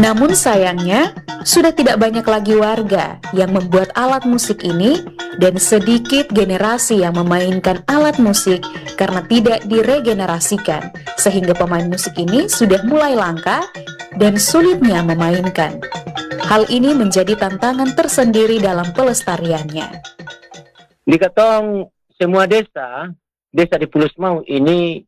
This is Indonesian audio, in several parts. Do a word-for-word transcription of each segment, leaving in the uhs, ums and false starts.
Namun sayangnya, sudah tidak banyak lagi warga yang membuat alat musik ini dan sedikit generasi yang memainkan alat musik karena tidak diregenerasikan, sehingga pemain musik ini sudah mulai langka dan sulitnya memainkan. Hal ini menjadi tantangan tersendiri dalam pelestariannya. Di Katong semua desa, desa di Pulau Semau ini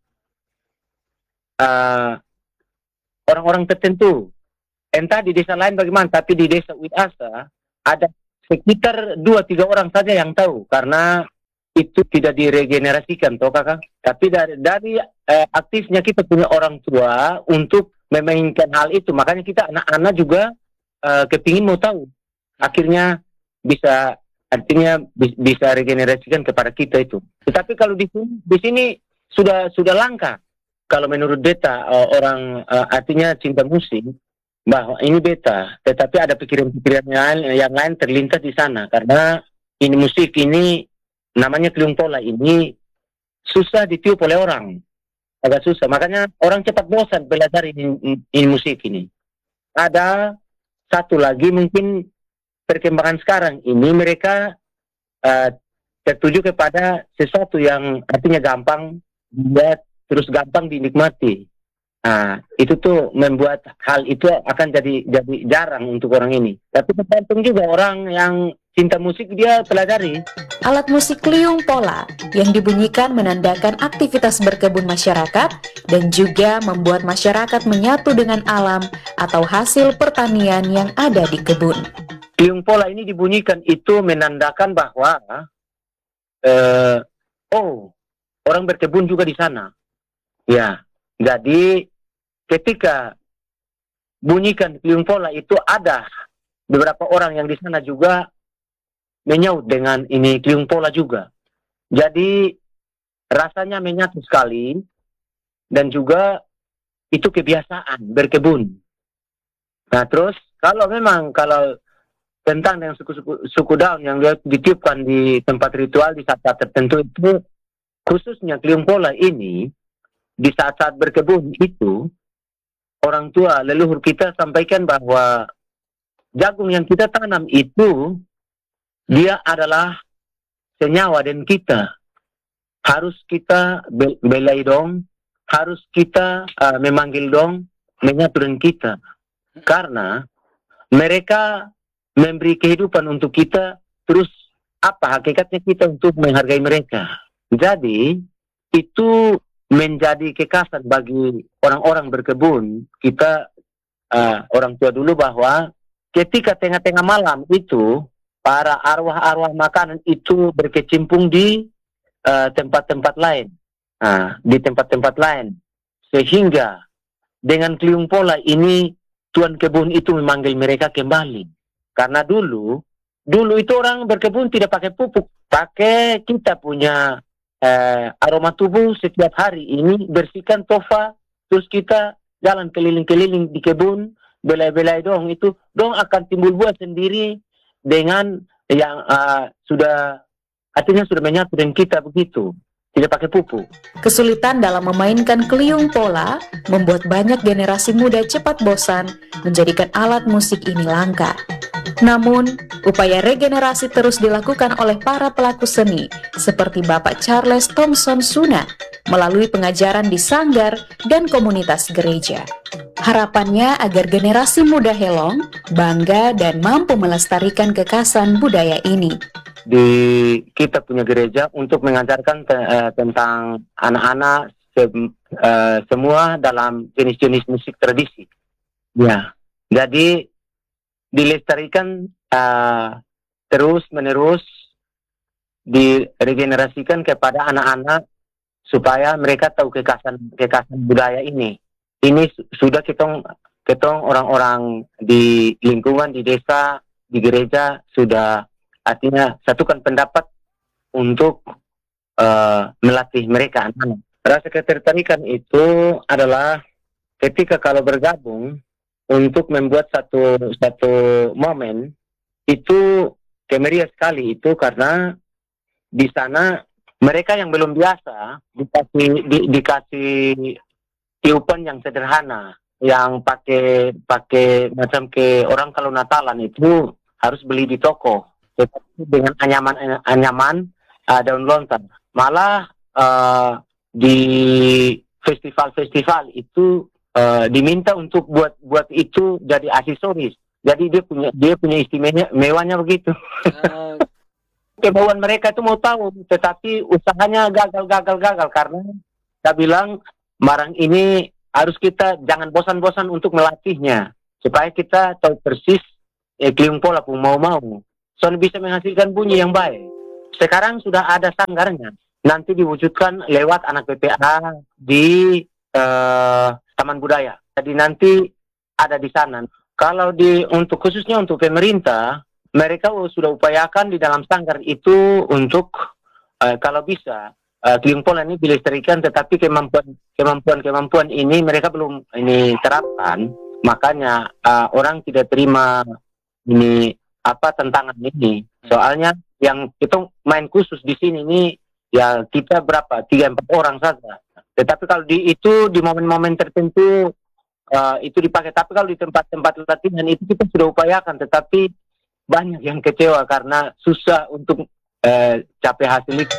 uh, orang-orang tertentu. Entah di desa lain bagaimana, tapi di desa Uitasa ada sekitar dua tiga orang saja yang tahu, karena itu tidak diregenerasikan, toh kakak. Tapi dari, dari eh, aktifnya kita punya orang tua untuk memainkan hal itu, makanya kita anak-anak juga eh, kepingin mau tahu. Akhirnya bisa, artinya bis, bisa regenerasikan kepada kita itu. Tetapi kalau di sini, di sini sudah sudah langka. Kalau menurut beta eh, orang eh, artinya cinta musik, bahwa ini beta, tetapi ada pikiran-pikiran yang lain, yang lain terlintas di sana, karena ini musik ini namanya Kliung Pola ini susah ditiup oleh orang, agak susah, makanya orang cepat bosan belajar ini, ini, ini musik ini. Ada satu lagi mungkin perkembangan sekarang ini mereka uh, tertuju kepada sesuatu yang artinya gampang dilihat, terus gampang dinikmati. Nah, itu tuh membuat hal itu akan jadi jadi jarang untuk orang ini. Tapi tergantung juga orang yang cinta musik dia pelajari. Alat musik Kliung Pola yang dibunyikan menandakan aktivitas berkebun masyarakat dan juga membuat masyarakat menyatu dengan alam atau hasil pertanian yang ada di kebun. Kliung Pola ini dibunyikan itu menandakan bahwa eh, oh, orang berkebun juga di sana. Ya. Jadi ketika bunyikan Kliung Pola itu ada beberapa orang yang di sana juga menyaut dengan ini Kliung Pola juga. Jadi rasanya menyatu sekali dan juga itu kebiasaan berkebun. Nah terus kalau memang kalau tentang dengan suku-suku suku Daun yang ditiupkan di tempat ritual di saat-saat tertentu itu, khususnya Kliung Pola ini di saat-saat berkebun itu, orang tua leluhur kita sampaikan bahwa jagung yang kita tanam itu dia adalah senyawa dan kita harus kita be belai dong, harus kita uh, memanggil dong, menyatu dengan kita, karena mereka memberi kehidupan untuk kita, terus apa hakikatnya kita untuk menghargai mereka. Jadi itu menjadi kekhasan bagi orang-orang berkebun kita, uh, orang tua dulu, bahwa ketika tengah-tengah malam itu para arwah-arwah makanan itu berkecimpung di tempat-tempat uh, lain, nah, di tempat-tempat lain, sehingga dengan Kliung Pola ini tuan kebun itu memanggil mereka kembali, karena dulu dulu itu orang berkebun tidak pakai pupuk, pakai kita punya Eh, aroma tubuh setiap hari ini, bersihkan tofa, terus kita jalan keliling-keliling di kebun, belai-belai dong, itu dong akan timbul buah sendiri dengan yang uh, sudah artinya sudah menyatu dengan kita begitu, tidak pakai pupuk. Kesulitan dalam memainkan Kliung Pola membuat banyak generasi muda cepat bosan, menjadikan alat musik ini langka. Namun, upaya regenerasi terus dilakukan oleh para pelaku seni, seperti Bapak Charles Thompson Suna, melalui pengajaran di sanggar dan komunitas gereja. Harapannya agar generasi muda Helong bangga dan mampu melestarikan kekhasan budaya ini. Di kita punya gereja untuk mengajarkan te uh, tentang anak-anak se uh, semua dalam jenis-jenis musik tradisi. Ya, jadi dilestarikan uh, terus menerus, diregenerasikan kepada anak-anak supaya mereka tahu kekhasan kekhasan budaya ini. Ini sudah ketong ketong orang-orang di lingkungan, di desa, di gereja sudah artinya satukan pendapat untuk uh, melatih mereka anak-anak. Rasa ketertarikan itu adalah ketika kalau bergabung untuk membuat satu satu momen itu kemeriah sekali, itu karena di sana mereka yang belum biasa dikasih di, dikasih tiupan yang sederhana, yang pakai pakai macam ke orang kalau Natalan itu harus beli di toko, tetapi dengan anyaman anyaman uh, daun lontar. Malah uh, di festival-festival itu uh, diminta untuk buat buat itu jadi aksesoris. Jadi dia punya dia punya istimewanya mewahnya begitu. Ah, Kemauan mereka itu mau tahu, tetapi usahanya gagal-gagal-gagal karena saya bilang barang ini harus kita jangan bosan-bosan untuk melatihnya supaya kita tahu persis eh, kliung pola pun mau-mau. Soalnya bisa menghasilkan bunyi yang baik. Sekarang sudah ada sanggarnya. Nanti diwujudkan lewat anak P P A di eh, Taman Budaya. Jadi nanti ada di sana. Kalau di untuk khususnya untuk pemerintah, mereka sudah upayakan di dalam sanggar itu untuk uh, kalau bisa uh, kliung pola ini dilestarikan, tetapi kemampuan kemampuan kemampuan ini mereka belum ini terapkan, makanya uh, orang tidak terima ini apa tantangan ini. Soalnya yang kita main khusus di sini ini ya kita berapa tiga empat orang saja. Tetapi kalau di itu di momen-momen tertentu uh, itu dipakai. Tapi kalau di tempat-tempat latihan itu kita sudah upayakan, tetapi banyak yang kecewa karena susah untuk eh, capai hasil itu.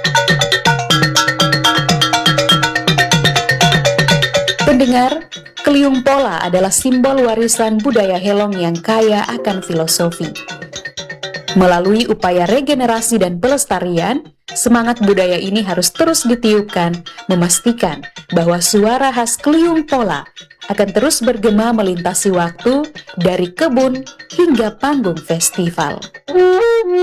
Pendengar, kliung pola adalah simbol warisan budaya Helong yang kaya akan filosofi. Melalui upaya regenerasi dan pelestarian, semangat budaya ini harus terus ditiupkan, memastikan bahwa suara khas kliung pola akan terus bergema melintasi waktu dari kebun hingga panggung festival.